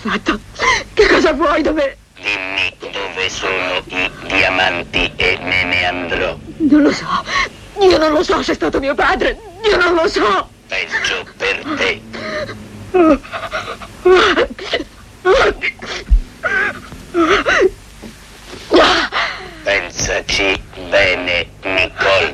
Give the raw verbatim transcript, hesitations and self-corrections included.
fatto? Che cosa vuoi? Dove... Dimmi dove sono i diamanti e me ne andrò. Non lo so. Io non lo so se è stato mio padre. Io non lo so. Peggio per te. Pensaci bene, Nicole.